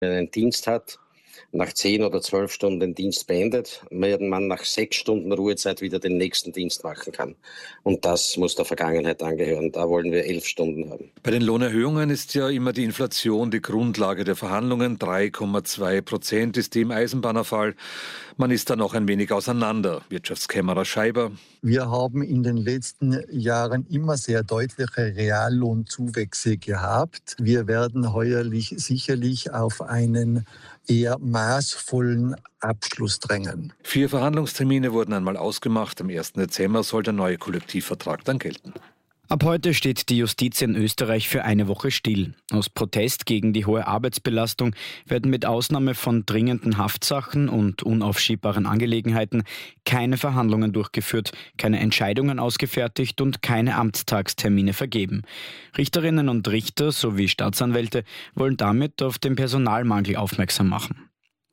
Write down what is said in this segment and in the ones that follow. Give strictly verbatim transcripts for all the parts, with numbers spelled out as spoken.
einen Dienst hat, nach zehn oder zwölf Stunden den Dienst beendet, während man nach sechs Stunden Ruhezeit wieder den nächsten Dienst machen kann. Und das muss der Vergangenheit angehören. Da wollen wir elf Stunden haben. Bei den Lohnerhöhungen ist ja immer die Inflation die Grundlage der Verhandlungen. drei Komma zwei Prozent ist die im Eisenbahnerfall. Man ist da noch ein wenig auseinander. Wirtschaftskämmerer Scheiber. Wir haben in den letzten Jahren immer sehr deutliche Reallohnzuwächse gehabt. Wir werden heuerlich sicherlich auf einen eher maßvollen Abschluss drängen. Vier Verhandlungstermine wurden einmal ausgemacht. Am ersten Dezember soll der neue Kollektivvertrag dann gelten. Ab heute steht die Justiz in Österreich für eine Woche still. Aus Protest gegen die hohe Arbeitsbelastung werden mit Ausnahme von dringenden Haftsachen und unaufschiebbaren Angelegenheiten keine Verhandlungen durchgeführt, keine Entscheidungen ausgefertigt und keine Amtstagstermine vergeben. Richterinnen und Richter sowie Staatsanwälte wollen damit auf den Personalmangel aufmerksam machen.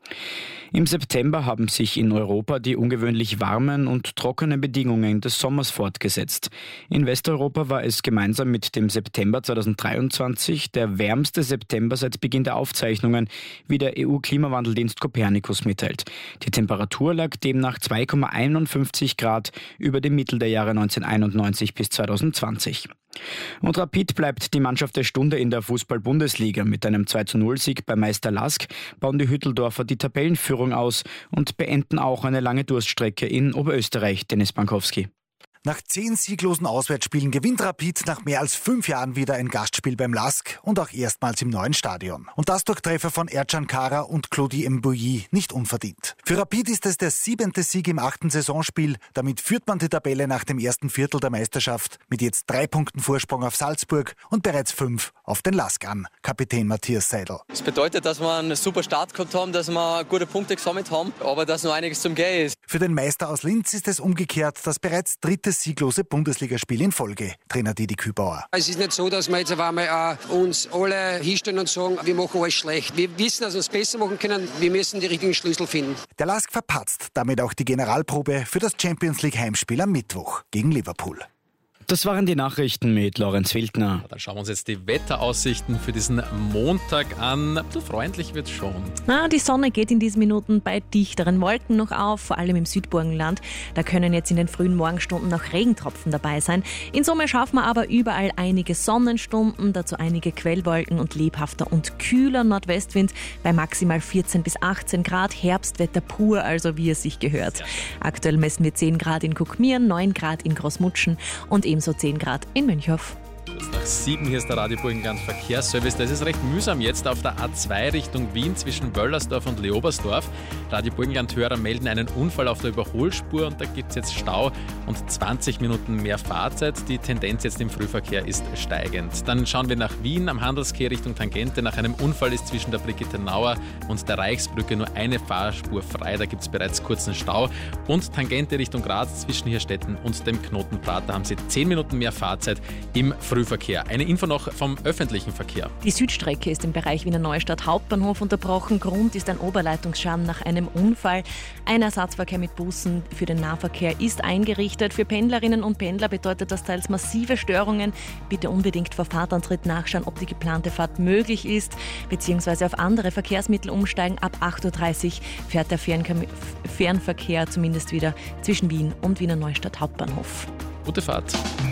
Im September haben sich in Europa die ungewöhnlich warmen und trockenen Bedingungen des Sommers fortgesetzt. In Westeuropa war es gemeinsam mit dem September zweitausenddreiundzwanzig der wärmste September seit Beginn der Aufzeichnungen, wie der E U-Klimawandeldienst Copernicus mitteilt. Die Temperatur lag demnach zwei Komma einundfünfzig Grad über dem Mittel der Jahre neunzehnhunderteinundneunzig bis zweitausendzwanzig. Und Rapid bleibt die Mannschaft der Stunde in der Fußball-Bundesliga. Mit einem zwei zu null Sieg bei Meister Lask bauen die Hütteldorfer die Tabellenführung aus und beenden auch eine lange Durststrecke in Oberösterreich. Dennis Bankowski. Nach zehn sieglosen Auswärtsspielen gewinnt Rapid nach mehr als fünf Jahren wieder ein Gastspiel beim Lask und auch erstmals im neuen Stadion. Und das durch Treffer von Ercan Kara und Claudie Mbouyi nicht unverdient. Für Rapid ist es der siebente Sieg im achten Saisonspiel. Damit führt man die Tabelle nach dem ersten Viertel der Meisterschaft mit jetzt drei Punkten Vorsprung auf Salzburg und bereits fünf auf den Lask an. Kapitän Matthias Seidel. Das bedeutet, dass wir einen super Start gehabt haben, dass wir gute Punkte gesammelt haben, aber dass noch einiges zum Gehen ist. Für den Meister aus Linz ist es umgekehrt das bereits dritte sieglose Bundesligaspiel in Folge. Trainer Didi Kübauer. Es ist nicht so, dass wir jetzt auf einmal auch uns alle hinstellen und sagen, wir machen alles schlecht. Wir wissen, dass wir es besser machen können. Wir müssen die richtigen Schlüssel finden. Der Lask verpatzt damit auch die Generalprobe für das Champions League Heimspiel am Mittwoch gegen Liverpool. Das waren die Nachrichten mit Lorenz Wildner. Dann schauen wir uns jetzt die Wetteraussichten für diesen Montag an. Ein bisschen freundlich wird es schon. Na, die Sonne geht in diesen Minuten bei dichteren Wolken noch auf, vor allem im Südburgenland. Da können jetzt in den frühen Morgenstunden noch Regentropfen dabei sein. In Summe schaffen wir aber überall einige Sonnenstunden, dazu einige Quellwolken und lebhafter und kühler Nordwestwind bei maximal vierzehn bis achtzehn Grad. Herbstwetter pur, also wie es sich gehört. Aktuell messen wir zehn Grad in Kuckmieren, neun Grad in Großmutschen und ebenso zehn Grad in Münchhof. Nach sieben, hier ist der Radio Burgenland Verkehrsservice. Das ist recht mühsam jetzt auf der A zwei Richtung Wien zwischen Wöllersdorf und Leobersdorf. Radio Burgenland-Hörer melden einen Unfall auf der Überholspur und da gibt es jetzt Stau und zwanzig Minuten mehr Fahrzeit. Die Tendenz jetzt im Frühverkehr ist steigend. Dann schauen wir nach Wien am Handelskeh Richtung Tangente. Nach einem Unfall ist zwischen der Brigittenauer und der Reichsbrücke nur eine Fahrspur frei. Da gibt es bereits kurzen Stau. Und Tangente Richtung Graz zwischen Hirstetten und dem Knotenprater haben Sie zehn Minuten mehr Fahrzeit im Frühverkehr. Eine Info noch vom öffentlichen Verkehr. Die Südstrecke ist im Bereich Wiener Neustadt Hauptbahnhof unterbrochen. Grund ist ein Oberleitungsschaden nach einem Unfall. Ein Ersatzverkehr mit Bussen für den Nahverkehr ist eingerichtet. Für Pendlerinnen und Pendler bedeutet das teils massive Störungen. Bitte unbedingt vor Fahrtantritt nachschauen, ob die geplante Fahrt möglich ist, beziehungsweise auf andere Verkehrsmittel umsteigen. Ab acht Uhr dreißig fährt der Fernverkehr zumindest wieder zwischen Wien und Wiener Neustadt Hauptbahnhof. Gute Fahrt.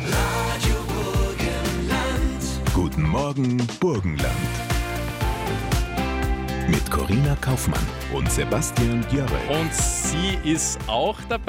Guten Morgen, Burgenland. Mit Corinna Kaufmann und Sebastian Jörre. Und sie ist auch dabei.